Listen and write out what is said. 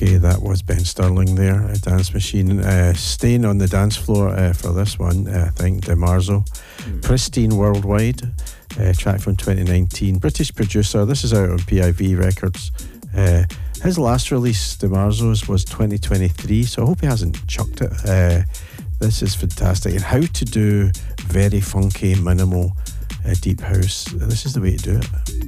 Okay, that was Ben Sterling there, a Dance Machine. Staying on the dance floor for this one, I think, DeMarzo. Pristine Worldwide, track from 2019. British producer, this is out on PIV Records. His last release, DeMarzo's, was 2023, so I hope he hasn't chucked it. This is fantastic. And how to do very funky, minimal, deep house. This is the way to do it.